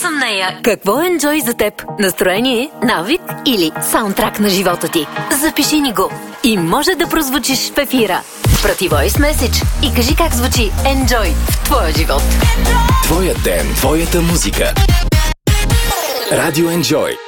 съм нея. Какво е Enjoy за теб? Настроение, навик или саундтрак на живота ти? Запиши ни го и може да прозвучиш в ефира. Прати voice message и кажи как звучи Enjoy в твоя живот. Твоят ден, твоята музика. Радио Enjoy.